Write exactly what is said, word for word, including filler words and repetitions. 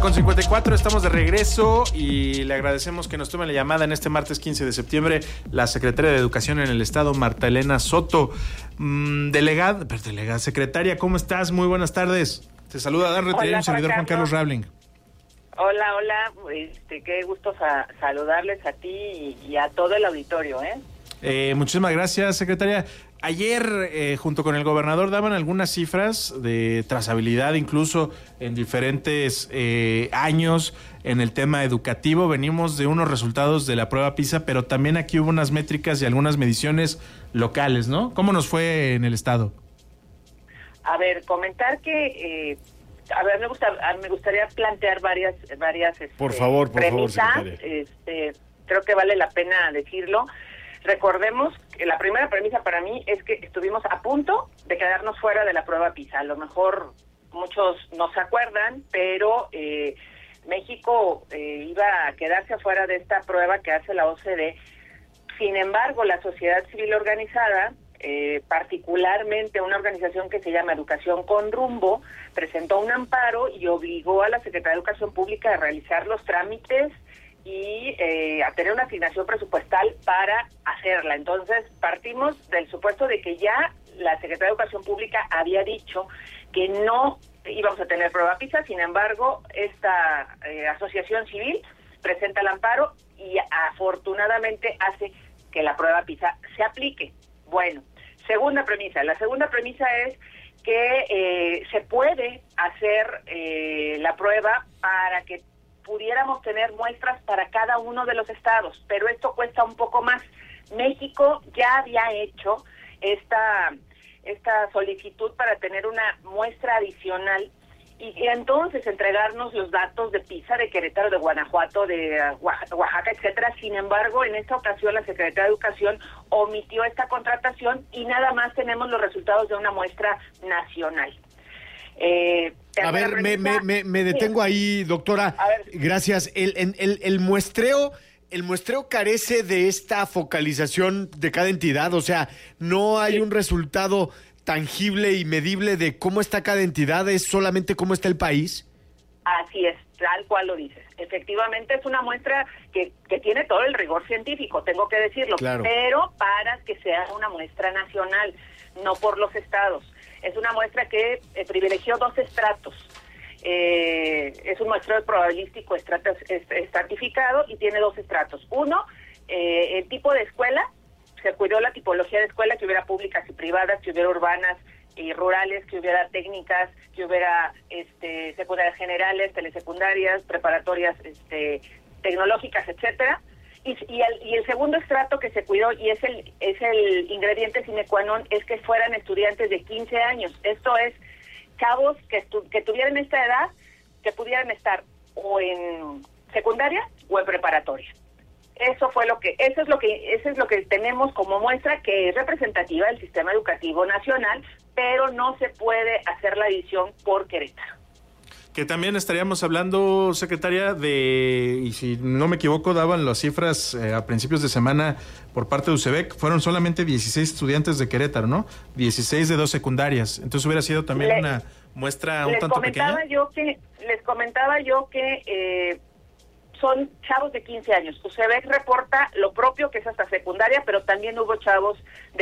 con cincuenta y cuatro, estamos de regreso y le agradecemos que nos tome la llamada en este martes quince de septiembre la secretaria de Educación en el Estado, Marta Elena Soto. Mm, delegada, pero delegada, secretaria, ¿cómo estás? Muy buenas tardes. Te saluda Dan Retiro y un servidor Juan Carlos Rabling. Hola, hola, este, qué gusto sa- saludarles a ti y, y a todo el auditorio, ¿eh? Eh, muchísimas gracias, secretaria. Ayer, eh, junto con el gobernador, daban algunas cifras de trazabilidad, incluso en diferentes eh, años en el tema educativo. Venimos de unos resultados de la prueba PISA, pero también aquí hubo unas métricas y algunas mediciones locales, ¿no? ¿Cómo nos fue en el estado? A ver, comentar que, eh, a ver, me gusta, me gustaría plantear varias, varias, este, Por favor, por favor, premisas. secretaria. Este, creo que vale la pena decirlo. Recordemos que la primera premisa para mí es que estuvimos a punto de quedarnos fuera de la prueba PISA. A lo mejor muchos no se acuerdan, pero eh, México eh, iba a quedarse afuera de esta prueba que hace la O C D. Sin embargo, la sociedad civil organizada, eh, particularmente una organización que se llama Educación con Rumbo, presentó un amparo y obligó a la Secretaría de Educación Pública a realizar los trámites y eh, a tener una asignación presupuestal para hacerla. Entonces, partimos del supuesto de que ya la Secretaría de Educación Pública había dicho que no íbamos a tener prueba PISA. Sin embargo, esta eh, asociación civil presenta el amparo y afortunadamente hace que la prueba PISA se aplique. Bueno, segunda premisa. La segunda premisa es que eh, se puede hacer eh, la prueba para que pudiéramos tener muestras para cada uno de los estados, pero esto cuesta un poco más. México ya había hecho esta, esta solicitud para tener una muestra adicional y, y entonces entregarnos los datos de PISA de Querétaro, de Guanajuato, de Oaxaca, etcétera. Sin embargo, en esta ocasión la Secretaría de Educación omitió esta contratación y nada más tenemos los resultados de una muestra nacional. Eh, a ver, me, me, me, me detengo ahí, doctora. Gracias. El, el, el muestreo, el muestreo carece de esta focalización de cada entidad, o sea, no hay sí. un resultado tangible y medible de cómo está cada entidad, es solamente cómo está el país. Así es, tal cual lo dices. Efectivamente es una muestra que, que tiene todo el rigor científico, tengo que decirlo, claro. Pero para que sea una muestra nacional, no por los estados. Es una muestra que eh, privilegió dos estratos. Eh, es un muestreo probabilístico estratos, estratificado y tiene dos estratos. Uno, eh, el tipo de escuela. Se cuidó la tipología de escuela, que hubiera públicas y privadas, que hubiera urbanas y rurales, que hubiera técnicas, que hubiera este, secundarias generales, telesecundarias, preparatorias este, tecnológicas, etcétera. Y, y, el, y el segundo estrato que se cuidó, y es el es el ingrediente sine qua non, es que fueran estudiantes de quince años. Esto es, chavos que, estu- que tuvieran esta edad, que pudieran estar o en secundaria o en preparatoria. Eso fue lo que, eso es lo que, eso es lo que tenemos como muestra, que es representativa del sistema educativo nacional, pero no se puede hacer la división por Querétaro. Que también estaríamos hablando, secretaria, de, y si no me equivoco, daban las cifras eh, a principios de semana por parte de U C E B E C, fueron solamente dieciséis estudiantes de Querétaro, ¿no? dieciséis de dos secundarias. Entonces hubiera sido también le, una muestra un tanto comentaba pequeña. Yo que, les comentaba yo que eh, son chavos de quince años. U C E B E C reporta lo propio, que es hasta secundaria, pero también hubo chavos de